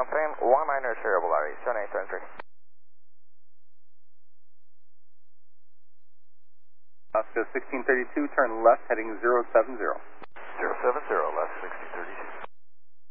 Maintain 19 Sierra Larry, 7873. Alaska 1632, turn left, heading 070. 070, left 1632.